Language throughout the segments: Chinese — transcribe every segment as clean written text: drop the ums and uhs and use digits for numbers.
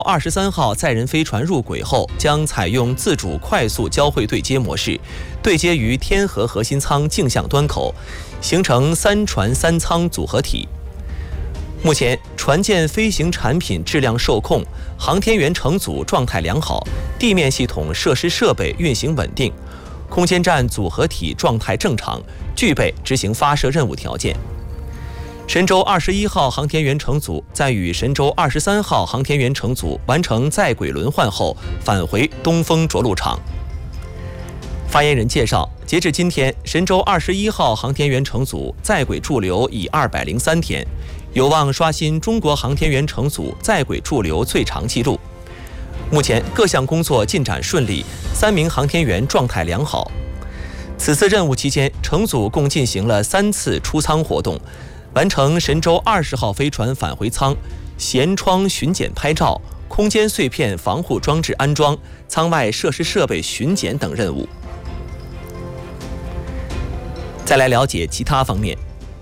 23号载人飞船入轨后，将采用自主快速交会对接模式，对接于天河核心舱径向端口，形成3船3舱组合体。目前，船舰飞行产品质量受控，航天员乘组状态良好，地面系统设施设备运行稳定，空间站组合体状态正常，具备执行发射任务条件。神舟21号航天员乘组在与神舟23号航天员乘组完成在轨轮换后，返回东风着陆场。发言人介绍，截至今天，神舟21号航天员乘组在轨驻留已203天，有望刷新中国航天员乘组在轨驻留最长纪录。目前各项工作进展顺利，3名航天员状态良好。此次任务期间，乘组共进行了3次出舱活动，完成神舟20号飞船返回舱舷窗巡检拍照、空间碎片防护装置安装、舱外设施设备巡检等任务。再来了解其他方面。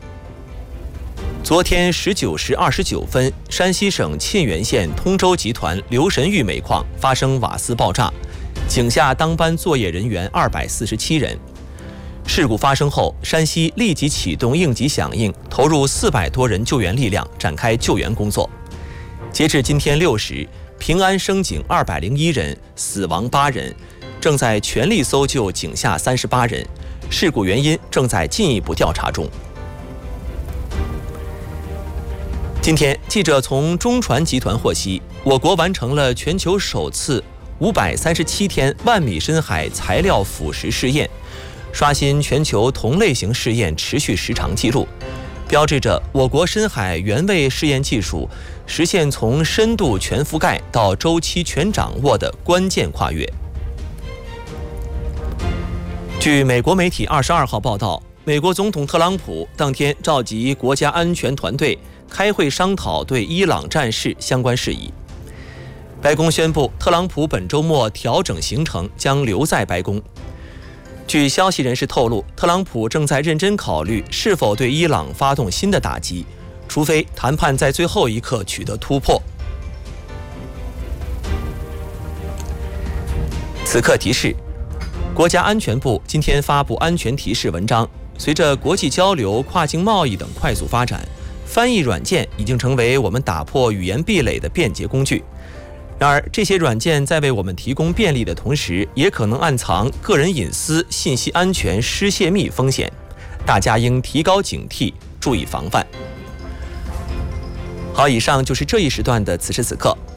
昨天19时29分，山西省沁源县通州集团留神峪煤矿发生瓦斯爆炸，井下当班作业人员247人。事故发生后，山西立即启动应急响应，投入400多人救援力量，展开救援工作。截至今天6时，平安升井201人，死亡8人，正在全力搜救井下38人，事故原因正在进一步调查中。今天，记者从中船集团获悉，我国完成了全球首次537天万米深海材料腐蚀试验，刷新全球同类型试验持续时长纪录，标志着我国深海原位试验技术实现从深度全覆盖到周期全掌握的关键跨越。据美国媒体22号报道，美国总统特朗普当天召集国家安全团队开会商讨对伊朗战事相关事宜。白宫宣布，特朗普本周末调整行程，将留在白宫。据消息人士透露，特朗普正在认真考虑是否对伊朗发动新的打击，除非谈判在最后一刻取得突破。此刻提示：国家安全部今天发布安全提示文章，随着国际交流、跨境贸易等快速发展，翻译软件已经成为我们打破语言壁垒的便捷工具。然而，这些软件在为我们提供便利的同时，也可能暗藏个人隐私、信息安全失泄密风险，大家应提高警惕，注意防范。好，以上就是这一时段的此时此刻。